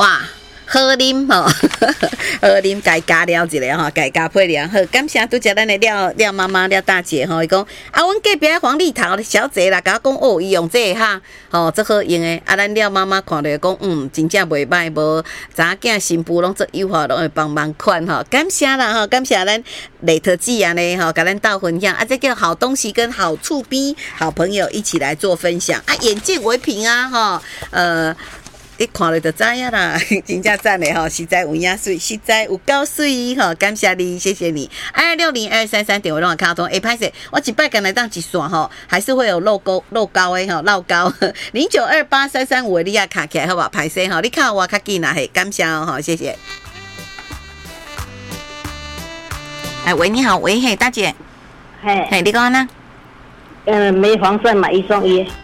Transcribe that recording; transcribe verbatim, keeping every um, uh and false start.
哇。好啉吼，好啉，家加了一个吼，家加配料好，感谢拄则咱的廖廖妈妈廖大姐吼，伊讲啊，阮隔壁黄丽桃的小姐啦，甲我讲哦，伊用这个哈，吼，这好用的，啊，咱廖妈妈看着讲，嗯，真正袂歹，无查囝新妇拢做优化，拢会帮忙款吼，感谢啦吼，感谢咱雷特记啊呢吼，甲咱斗分享啊，这个好东西跟好厝边好朋友一起来做分享啊，眼见为凭啊吼，呃。你看了就知影啦，真正赞的吼，实在有影水，实在有够水吼，感谢你，谢谢你。二六零二三三点我让我卡通，哎，拍摄我一摆干来当一线吼，还是会有漏沟漏高的吼，漏高零九二八三三五，你也卡起来好不好？拍摄吼，你卡我较紧啦，嘿，感谢哦，谢谢。哎，喂，你好，喂，嘿，大姐， 嘿， 嘿，你讲呢？ 嗯，没防晒买一送一。